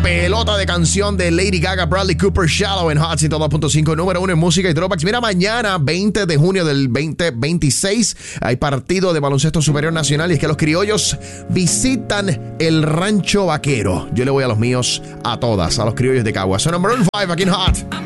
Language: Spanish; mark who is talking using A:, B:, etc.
A: pelota de canción de Lady Gaga, Bradley Cooper, Shallow en Hot 102.5, número 1 en música y throwbacks. Mira, mañana, 20 de junio del 2026, hay partido de baloncesto superior nacional y es que los criollos visitan el Rancho Vaquero. Yo le voy a los míos a todas, a los criollos de Caguas. Son number 5 aquí en Hot.